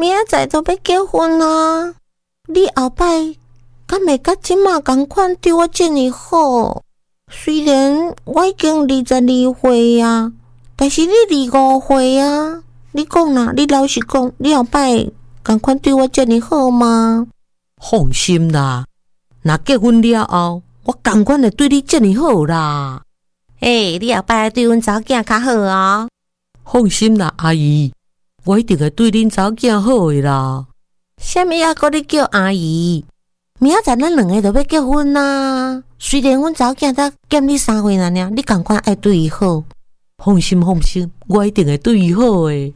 明仔载都要结婚啊！你后摆敢会甲即马同款对我遮尔好？虽然我已经22岁啊，但是你25岁啊！你讲啦，你老实讲，你后摆同款对我遮尔好吗？ 放心啦，若结婚了后，我同款会对你遮尔好啦。 你后摆对阮查某囝较好哦。 放心啦，阿姨，我一定会对恁查某囝好的啦。 啥物啊？搁你叫阿姨？明仔载咱两个就要结婚啦。虽然阮查某囝才减你3岁尔，你同款爱对伊好。 放心，我一定会对伊好的。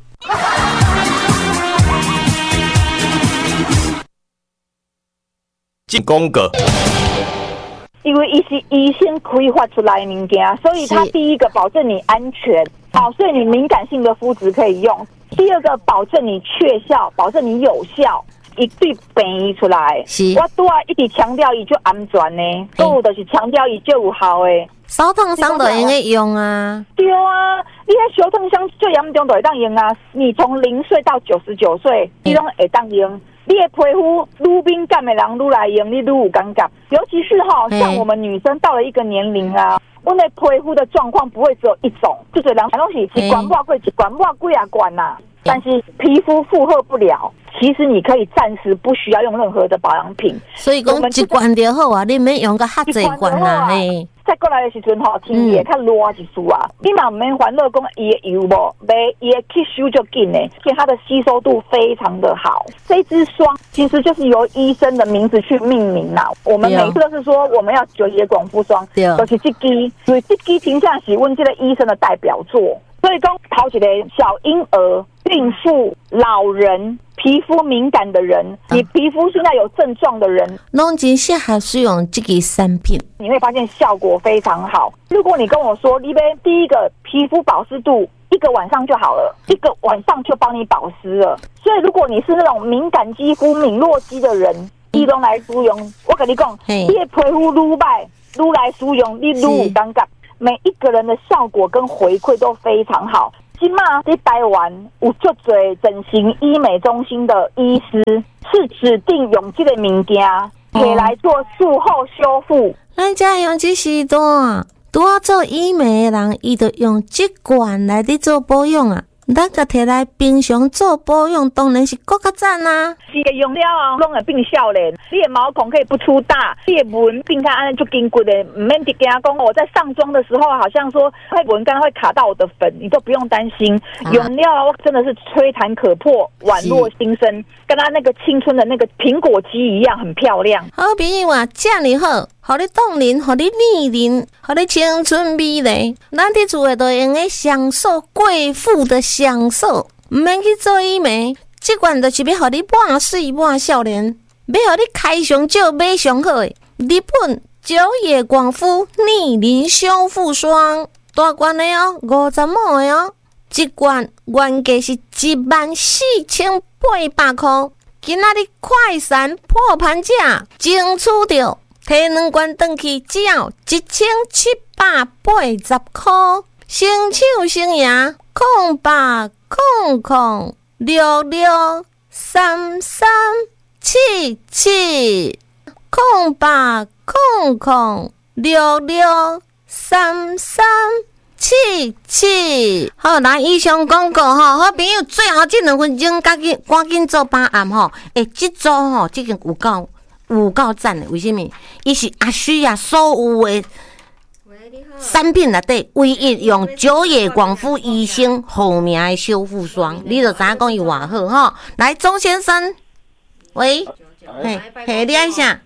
进宫格。 因为伊是医生开发出来的物件，所以它第一个保证你安全，所以你敏感性的肤质可以用。第二个保证你确效，保证你有效，一对病医出来。我拄一直强调伊就安全呢，有就是强调伊就有效的。 手烫伤就用得用啊。 对啊，你迄手烫伤最严重就会当用啊。你从0岁到99岁，你拢会当用。你的皮肤愈敏感的人愈来用，你愈有感觉。尤其是像我们女生到了一个年龄啊，我们的皮肤的状况不会只有一种，就是人东西一管抹过一管抹几啊管呐。但是皮肤负荷不了，其实你可以暂时不需要用任何的保养品。 所以讲一罐就好啊，你免用个较济罐啊。 再过来的时阵天气较热一丝啊，你嘛唔免烦恼讲伊的油无，买伊的吸收就紧的，而且它的吸收度非常的好。这支霜其实就是由医生的名字去命名啦。我们每次都是说我们要9野广肤霜，就是这支，所以这支真正是阮这个医生的代表作。所以讲头一个小婴儿、孕妇、老人。皮肤敏感的人，你皮肤现在有症状的人， 拢真适合使用这个产品， 你会发现效果非常好。如果你跟我说，你第一个皮肤保湿度1个晚上就好了，1个晚上就帮你保湿了。所以如果你是那种敏感肌肤、敏弱肌的人，你拢来使用。我跟你讲，你的皮肤愈歹，愈来使用，你愈有感觉。每一个人的效果跟回馈都非常好。现在在台湾有足多整形医美中心的医师是指定用这个物件来做术后修复。 咱家用这时段，拄好做医美的人，伊就用这罐来伫做保养啊。咱个摕来平常做保养，当然是更较赞啊！ 是个用了后，拢会变少年，你的毛孔可以不出大，你的纹变看安尼就紧骨的，唔免直惊讲我在上妆的时候，好像说会纹干会卡到我的粉，你都不用担心。用了真的是吹弹可破，宛若新生，跟他那个青春的那个苹果肌一样，很漂亮。 好朋友啊，这样好。互你冻龄，互你逆龄，互你青春美丽，咱伫厝诶都用个享受贵妇的享受，毋免去做医美。即款就是要互你半水半少年，要互你开上少买上好诶。日本9野广肤逆龄修复霜，大罐的哦，50ml的哦，一罐原价是14800块，今仔日快闪破盘价，争取到。摕2罐回去，只要1780块，成手成赢06377，063663377。好，来以上广告吼，好朋友，最后这2分钟，赶紧做把案吼。这组吼，这个有够赞的，为什么？伊是阿虚啊，所有的产品内底唯一用9野广肤医生好名的修复霜，你就知影讲伊偌好吼。来，钟先生，喂，嘿，你爱啥？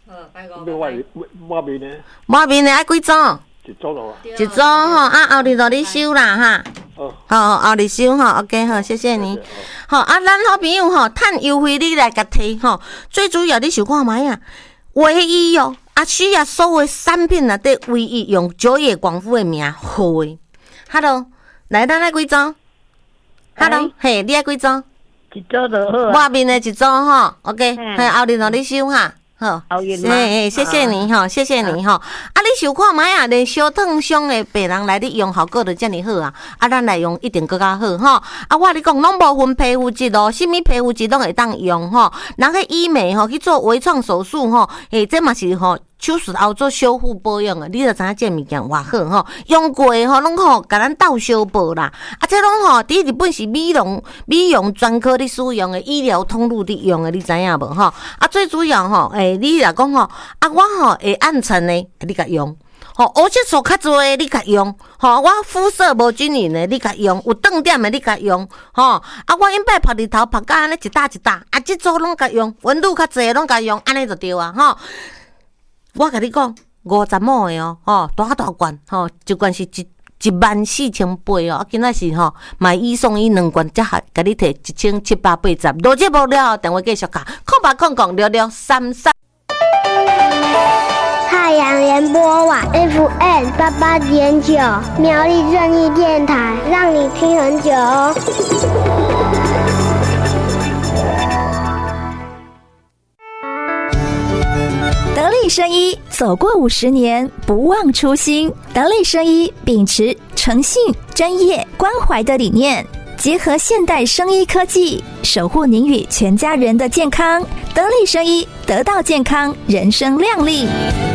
抹面呢？ 抹面的爱几组？ 一组咯。 一组吼，后日就你收啦哈。好，后日收吼 ，OK 好，谢谢你。好咱好朋友吼，趁优惠你来甲摕吼，最主要你想看卖啊，唯一哦，需要所有产品内底唯一用9野广肤的名好诶。Hello， 来咱来几组 ？Hello， 你爱几组？ 一组就好。 抹面的一组吼 ，OK，后日让你收哈。 好， 好运吗？ 谢谢你哈，谢谢你哈。啊，你想看卖啊？连烧烫伤的病人来你用效果就遮尔好啊！啊，咱来用一定更加好哈。啊，我你讲拢无分皮肤质哦，什么皮肤质拢会当用吼。人去医美吼去做微创手术吼，这嘛是吼。手术后做修复保养的，你就知影这物件偌好吼，用过的吼，拢吼甲咱斗相报啦。啊，这拢吼，伫日本是美容专科咧使用的医疗通路咧用的，你知影无吼？啊，最主要吼，你若讲吼，啊，我吼会暗沉的，你甲用。吼，黑色素较多的你甲用，吼，我肤色无均匀的你甲用，有顿点的你甲用，吼，啊，我因摆晒日头晒到安尼一搭一搭，啊，这组拢甲用，温度较济拢甲用，安尼就对啊，吼。我甲你讲，50亩的哦，大罐吼，一罐是14000杯哦，啊，今仔是吼买1送12罐，才甲你摕1780。录节目了后，电话继续卡，08006633。 太阳联播网 FM 88.9，苗栗正义电台，让你听很久哦。 得力生医走过50年，不忘初心。得力生医秉持诚信、专业、关怀的理念，结合现代生医科技，守护您与全家人的健康。得力生医，得到健康，人生亮丽。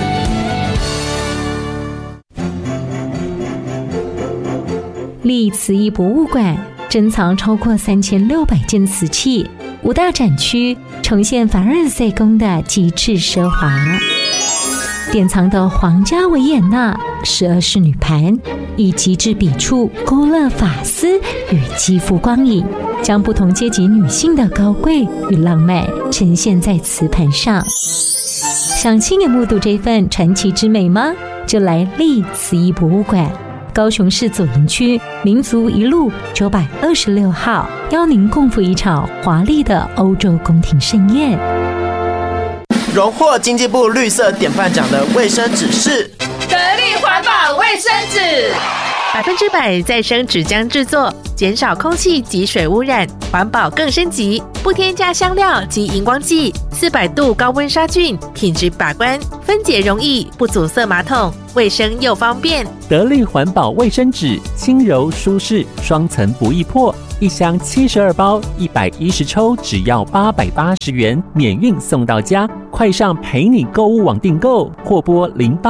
立慈义博物馆珍藏超过3600件瓷器，5大展区呈现凡尔赛宫的极致奢华，典藏的皇家维也纳12式女盘，以极致笔触勾勒发丝与肌肤光影，将不同阶级女性的高贵与浪漫呈现在瓷盘上。想亲眼目睹这份传奇之美吗？就来立慈义博物馆。高雄市左营区民族一路926号，邀您共赴一场华丽的欧洲宫廷盛宴。 荣获经济部绿色典范奖的卫生纸是得力环保卫生纸，100%再生纸浆制作，减少空气及水污染，环保更升级，不添加香料及荧光剂，400度高温杀菌，品质把关，分解容易，不阻塞马桶，卫生又方便。 得力环保卫生纸，轻柔舒适，双层不易破，一箱72包，110抽，只要880元，免运送到家。快上陪你购物网订购，或拨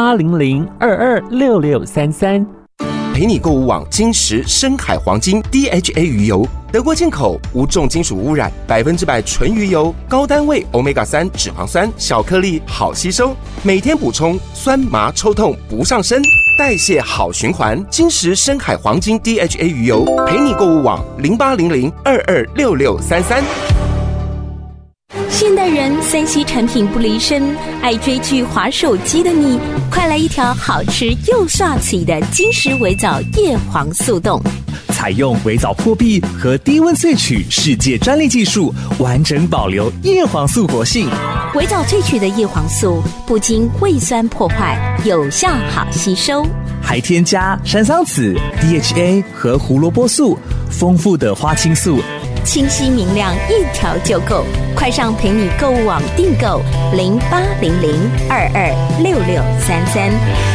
0800226633。 陪你购物网金石深海黄金 DHA 鱼油，德国进口，无重金属污染，100%纯鱼油，高单位 Omega-3 脂肪酸，小颗粒好吸收，每天补充，酸麻抽痛不上身，代谢好循环。金石深海黄金 DHA 鱼油，陪你购物网0800226633。 现代人3C 产品不离身，爱追剧滑手机的你，快来一条好吃又刷嘴的金石微藻叶黄素冻。 采用微藻破壁和低温萃取世界专利技术，完整保留叶黄素活性。 微藻萃取的叶黄素不经胃酸破坏，有效好吸收， 还添加山桑子、DHA 和胡萝卜素，丰富的花青素， 清晰明亮，一条就够。快上陪你购物网订购0800226633。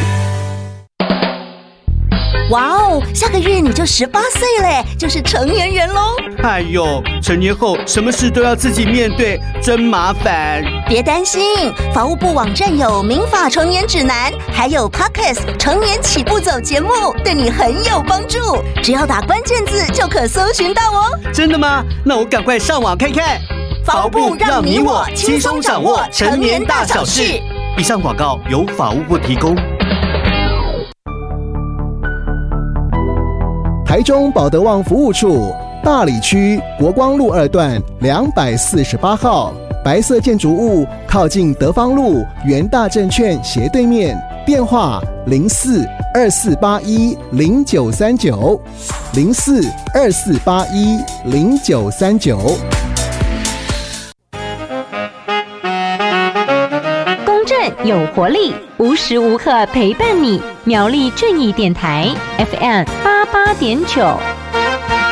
哇哦，下个月你就18岁嘞，就是成年人喽！ 哎呦，成年后什么事都要自己面对，真麻烦。 别担心，法务部网站有民法成年指南，还有 Podcast 成年起步走节目，对你很有帮助。只要打关键字就可搜寻到哦。 真的吗？那我赶快上网看看。 法务部让你我轻松掌握成年大小事。 以上广告由法务部提供。 台中保德旺服务处大里区国光路2段248号，白色建筑物靠近德芳路元大证券斜对面，电话0424810939 0424810939。 公正有活力，无时无刻陪伴你。苗栗正义电台 FM88.9。